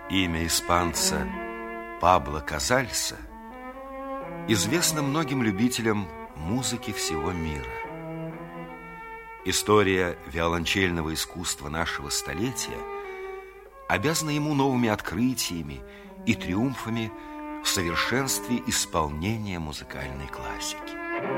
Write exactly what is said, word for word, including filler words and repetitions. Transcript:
Имя испанца Пабло Казальса известно многим любителям музыки всего мира. История виолончельного искусства нашего столетия обязана ему новыми открытиями и триумфами в совершенстве исполнения музыкальной классики.